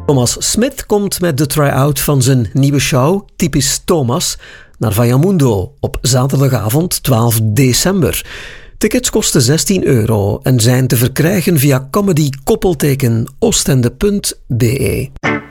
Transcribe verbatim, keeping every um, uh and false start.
Thomas Smith komt met de try-out van zijn nieuwe show Typisch Thomas naar Vallamundo op zaterdagavond twaalf december. Tickets kosten zestien euro en zijn te verkrijgen via comedy-oostende punt be.